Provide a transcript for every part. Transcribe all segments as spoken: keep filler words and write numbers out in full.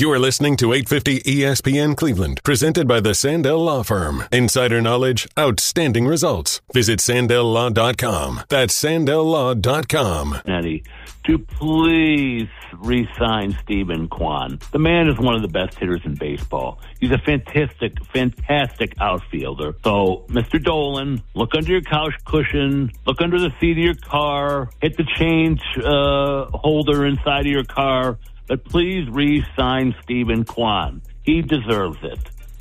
You are listening to eight fifty E S P N Cleveland, presented by the Sandell Law Firm. Insider knowledge, outstanding results. Visit Sandell Law dot com. That's Sandell Law dot com. Eddie, to please re-sign Stephen Kwan. The man is one of the best hitters in baseball. He's a fantastic, fantastic outfielder. So, Mister Dolan, look under your couch cushion, look under the seat of your car, hit the change uh, holder inside of your car, but please re-sign Stephen Kwan. He deserves it.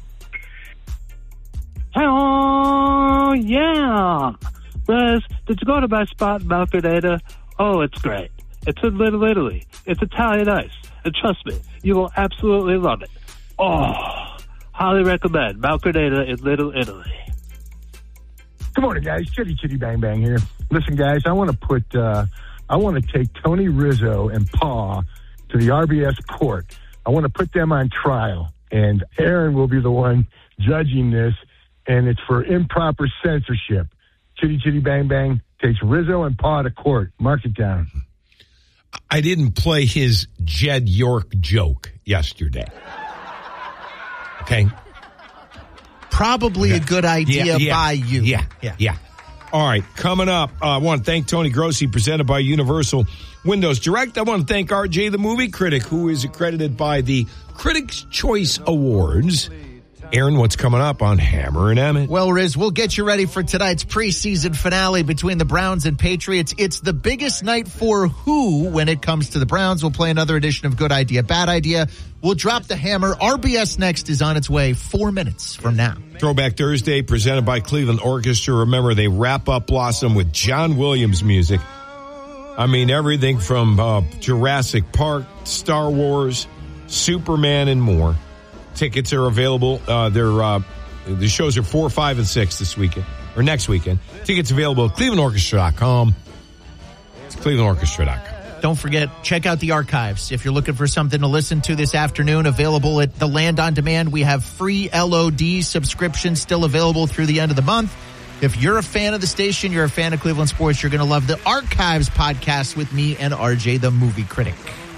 Oh, yeah. Liz, did you go to my spot in Mount Grenada? Oh, it's great. It's in Little Italy. It's Italian ice. And trust me, you will absolutely love it. Oh, highly recommend Mount Grenada in Little Italy. Good morning, guys. Chitty Chitty Bang Bang here. Listen, guys, I want to put, uh, I want to take Tony Rizzo and Pa to the R B S court. I want to put them on trial, and Aaron will be the one judging this, and it's for improper censorship. Chitty Chitty Bang Bang takes Rizzo and Pa to court. Mark it down. I didn't play his Jed York joke yesterday. Okay? Probably okay. a good idea yeah, yeah, by you. Yeah, yeah, yeah. All right, coming up, uh, I want to thank Tony Grossi, presented by Universal Windows Direct. I want to thank R J, the movie critic, who is accredited by the Critics' Choice Awards. Aaron, what's coming up on Hammer and Emmett? Well, Riz, we'll get you ready for tonight's preseason finale between the Browns and Patriots. It's the biggest night for who when it comes to the Browns. We'll play another edition of Good Idea, Bad Idea. We'll drop the hammer. R B S Next is on its way four minutes from now. Throwback Thursday, presented by Cleveland Orchestra. Remember, they wrap up Blossom with John Williams music. I mean, everything from uh, Jurassic Park, Star Wars, Superman, and more. Tickets are available. Uh, they're uh, the shows are four, five, and six this weekend or next weekend. Tickets available at cleveland orchestra dot com. It's cleveland orchestra dot com. Don't forget, check out the archives. If you're looking for something to listen to this afternoon, available at the Land on Demand. We have free L O D subscriptions still available through the end of the month. If you're a fan of the station, you're a fan of Cleveland sports, you're going to love the Archives podcast with me and R J, the movie critic.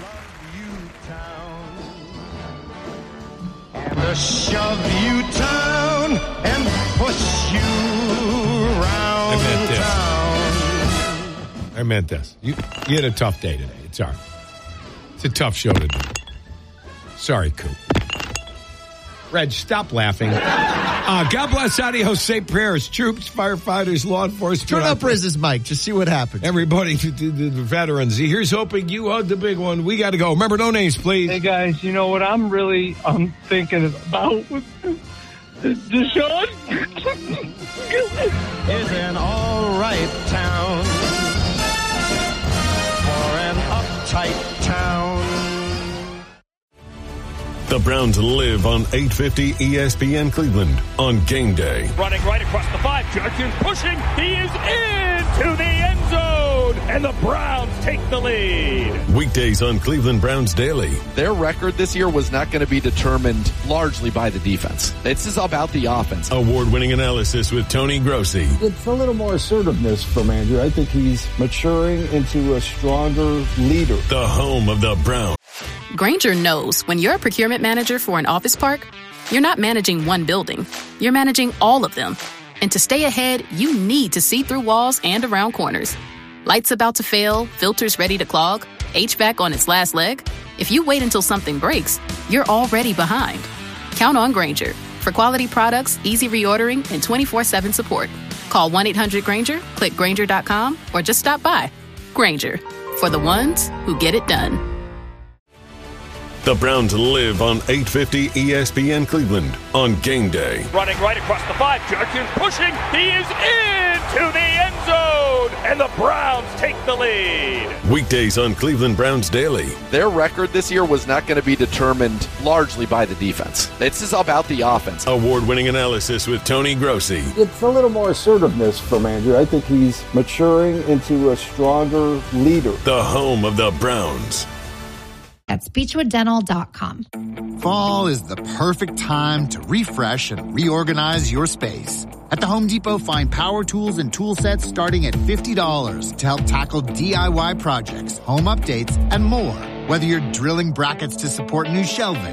To shove you down and push you around I meant this. town. I meant this. You, you had a tough day today. It's all right. It's a tough show today. Sorry, Coop. Reg, stop laughing. Uh, God bless Adios, say prayers. Troops, firefighters, law enforcement. Turn up Riz's mic. Just see what happens. Everybody, the, the veterans. Here's hoping you hug the big one. We got to go. Remember, no names, please. Hey, guys, you know what I'm really um, thinking about with Deshaun? Is an all right town for an uptight town. The Browns live on eight fifty E S P N Cleveland on game day. Running right across the five. Judkins pushing. He is into the end zone. And the Browns take the lead. Weekdays on Cleveland Browns Daily. Their record this year was not going to be determined largely by the defense. This is about the offense. Award-winning analysis with Tony Grossi. It's a little more assertiveness from Andrew. I think he's maturing into a stronger leader. The home of the Browns. Grainger knows when you're a procurement manager for an office park, you're not managing one building. You're managing all of them. And to stay ahead, you need to see through walls and around corners. Lights about to fail, filters ready to clog, H V A C on its last leg. If you wait until something breaks, you're already behind. Count on Grainger for quality products, easy reordering, and twenty-four seven support. Call one eight hundred Grainger, click Grainger dot com, or just stop by. Grainger, for the ones who get it done. The Browns live on eight fifty E S P N Cleveland on game day. Running right across the five. Judkins pushing. He is into the end zone. And the Browns take the lead. Weekdays on Cleveland Browns Daily. Their record this year was not going to be determined largely by the defense. This is about the offense. Award-winning analysis with Tony Grossi. It's a little more assertiveness from Andrew. I think he's maturing into a stronger leader. The home of the Browns. That's beechwood dental dot com. Fall is the perfect time to refresh and reorganize your space. At the Home Depot, find power tools and tool sets starting at fifty dollars to help tackle D I Y projects, home updates, and more. Whether you're drilling brackets to support new shelving,